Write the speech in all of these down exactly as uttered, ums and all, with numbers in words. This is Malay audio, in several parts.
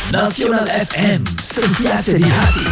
Nasional F M, sentiasa di hati.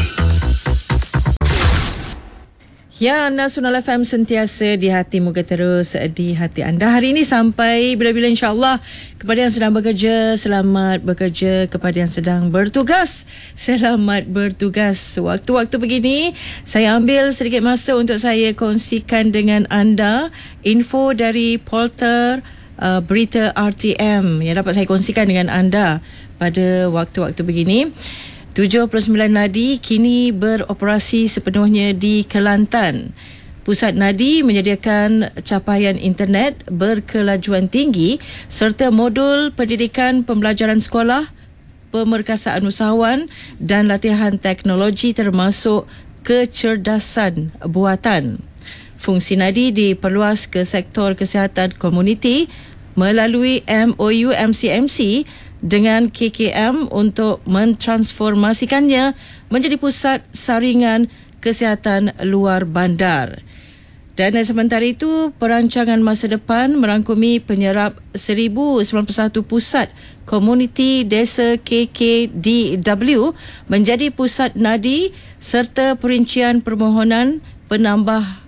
Ya, Nasional F M sentiasa di hati, moga terus di hati anda. Hari ini sampai bila-bila, insyaAllah. Kepada yang sedang bekerja, selamat bekerja. Kepada yang sedang bertugas, selamat bertugas. Waktu-waktu begini, saya ambil sedikit masa untuk saya kongsikan dengan anda info dari portal uh, berita R T M yang dapat saya kongsikan dengan anda pada waktu-waktu begini. tujuh puluh sembilan nadi kini beroperasi sepenuhnya di Kelantan. Pusat nadi menyediakan capaian internet berkelajuan tinggi serta modul pendidikan pembelajaran sekolah, pemerkasaan usahawan dan latihan teknologi termasuk kecerdasan buatan. Fungsi nadi diperluas ke sektor kesihatan komuniti melalui M O U M C M C dengan K K M untuk mentransformasikannya menjadi pusat saringan kesihatan luar bandar. Dan sementara itu, perancangan masa depan merangkumi penyerap seribu sembilan puluh satu pusat komuniti desa K K D W menjadi pusat nadi serta perincian permohonan penambah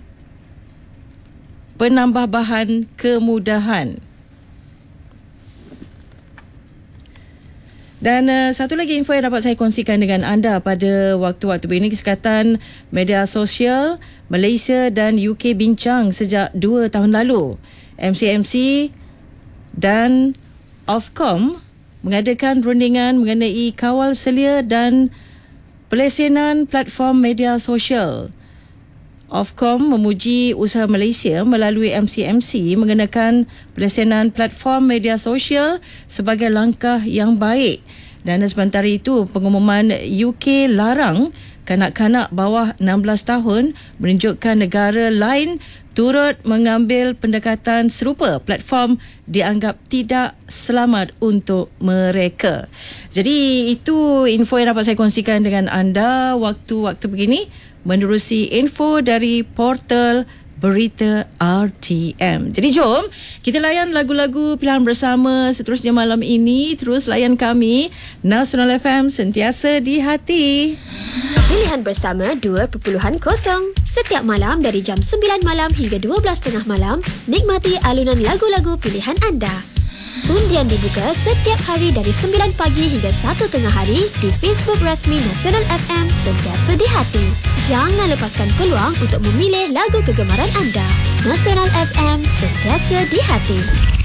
penambahbahan kemudahan. Dan uh, satu lagi info yang dapat saya kongsikan dengan anda pada waktu-waktu ini, Kesihatan Media Sosial Malaysia dan U K bincang sejak dua tahun lalu. M C M C dan Ofcom mengadakan rundingan mengenai kawal selia dan pelesenan platform media sosial. Ofcom memuji usaha Malaysia melalui M C M C mengenakan pelesenan platform media sosial sebagai langkah yang baik. Dan sementara itu, pengumuman U K larang kanak-kanak bawah enam belas tahun menunjukkan negara lain turut mengambil pendekatan serupa. Platform dianggap tidak selamat untuk mereka. Jadi itu info yang dapat saya kongsikan dengan anda waktu-waktu begini, menerusi info dari portal berita R T M. Jadi jom kita layan lagu-lagu pilihan bersama seterusnya malam ini. Terus layan kami, Nasional F M, sentiasa di hati. Pilihan bersama dua titik kosong. Setiap malam dari jam sembilan malam hingga dua belas tiga puluh malam, nikmati alunan lagu-lagu pilihan anda. Undian dibuka setiap hari dari sembilan pagi hingga satu tengah hari di Facebook rasmi Nasional F M, sentiasa di hati. Jangan lepaskan peluang untuk memilih lagu kegemaran anda. Nasional F M, sentiasa di hati.